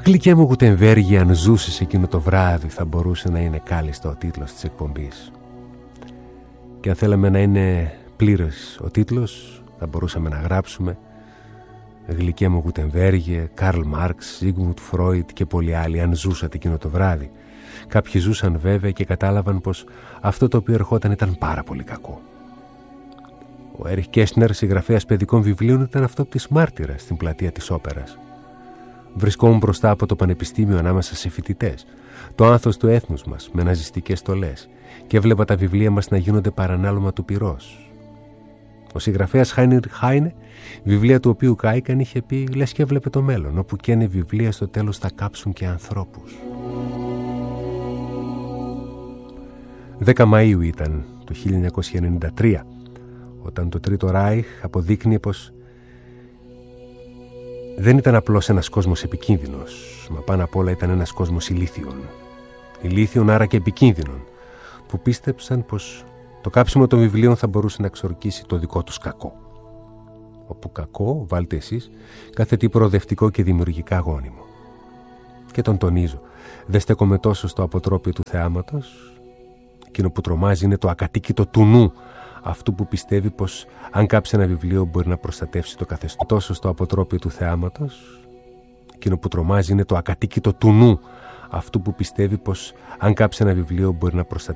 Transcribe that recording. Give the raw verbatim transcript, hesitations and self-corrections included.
Γλυκέ μου Γουτεμβέργη, αν ζούσες εκείνο το βράδυ, θα μπορούσε να είναι κάλλιστο ο τίτλος της εκπομπής. Και αν θέλαμε να είναι πλήρες ο τίτλος, θα μπορούσαμε να γράψουμε Γλυκέ μου Γουτεμβέργη, Καρλ Μάρξ, Ζίγμουντ Φρόιντ και πολλοί άλλοι, αν ζούσατε εκείνο το βράδυ. Κάποιοι ζούσαν βέβαια και κατάλαβαν πως αυτό το οποίο ερχόταν ήταν πάρα πολύ κακό. Ο Έριχ Κέσνερ, συγγραφέας παιδικών βιβλίων, ήταν αυτόπτης μάρτυρας στην πλατεία της Όπερας. Βρισκόμουν μπροστά από το πανεπιστήμιο ανάμεσα σε φοιτητές, το άνθος του έθνους μας με ναζιστικές στολές, και έβλεπα τα βιβλία μας να γίνονται παρανάλωμα του πυρός. Ο συγγραφέας Χάινριχ Χάινε, βιβλία του οποίου κάηκαν, είχε πει λες και έβλεπε το μέλλον, όπου καίνε βιβλία στο τέλος θα κάψουν και ανθρώπους. δέκα Μαΐου ήταν το χίλια εννιακόσια ενενήντα τρία, όταν το Τρίτο Ράιχ αποδείκνυε πως δεν ήταν απλώς ένας κόσμος επικίνδυνος, μα πάνω απ' όλα ήταν ένας κόσμος ηλίθιων. Ηλίθιων, άρα και επικίνδυνων, που πίστεψαν πως το κάψιμο των βιβλίων θα μπορούσε να εξορκίσει το δικό τους κακό. Όπου κακό, βάλτε εσείς, κάθε τι προοδευτικό και δημιουργικά γόνιμο. Και τον τονίζω, δεν στέκομαι τόσο στο αποτρόπιο του θεάματος. Εκείνο που τρομάζει είναι το ακατοίκητο του νου, αυτού που πιστεύει πως αν κάψει ένα βιβλίο μπορεί να προστατεύσει το καθεστώς. Τόσο στο αποτρόπιο του θεάματος. Εκείνο που τρομάζει είναι το ακατοίκητο του νου, αυτού που πιστεύει πως αν κάψει ένα βιβλίο μπορεί να προστατεύσει